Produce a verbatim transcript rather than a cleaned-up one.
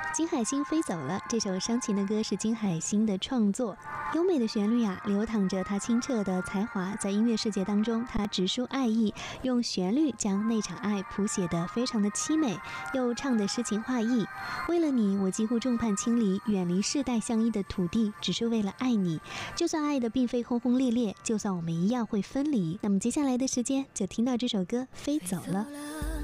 金海心飞走了，这首伤情的歌是金海心的创作，优美的旋律啊，流淌着他清澈的才华，在音乐世界当中，他直抒爱意，用旋律将那场爱谱写得非常的凄美，又唱得诗情画意。为了你，我几乎众叛亲离，远离世代相依的土地，只是为了爱你。就算爱的并非轰轰烈烈，就算我们一样会分离，那么接下来的时间就听到这首歌《飞走了》。